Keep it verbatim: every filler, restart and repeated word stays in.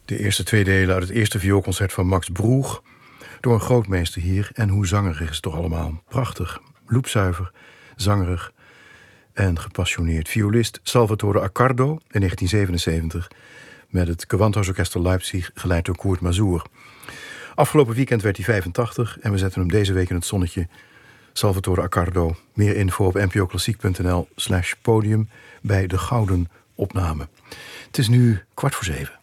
De eerste twee delen uit het eerste vioolconcert van Max Broeg, door een grootmeester hier. En hoe zangerig is het toch allemaal. Prachtig, loepzuiver, zangerig en gepassioneerd. Violist Salvatore Accardo in negentien zevenenzeventig... met het Gewandhausorchester Leipzig, geleid door Kurt Masur. Afgelopen weekend werd hij vijfentachtig en we zetten hem deze week in het zonnetje. Salvatore Accardo. Meer info op npoklassiek.nl slash podium bij de Gouden Opname. Het is nu kwart voor zeven.